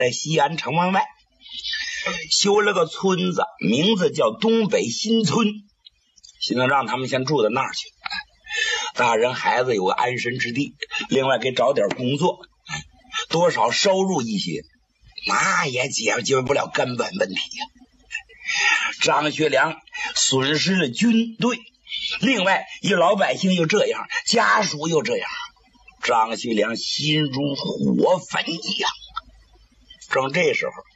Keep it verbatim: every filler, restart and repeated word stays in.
在西安城门外修了个村子，名字叫东北新村，现在让他们先住到那儿去，大人孩子有个安身之地，另外给找点工作，多少收入一些，那也解决不了根本问题呀、啊。张学良损失了军队，另外一老百姓又这样，家属又这样，张学良心如火焚一样。正这时候，